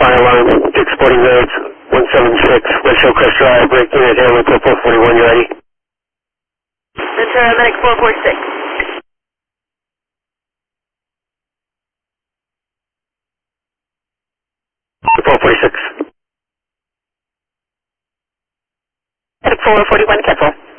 fire alarm, Dick Sporting Roads, 176, West Hillcrest Drive, break unit here, report 441, you ready? Ventura Medic 446. Report 46. Medic 441, cancel.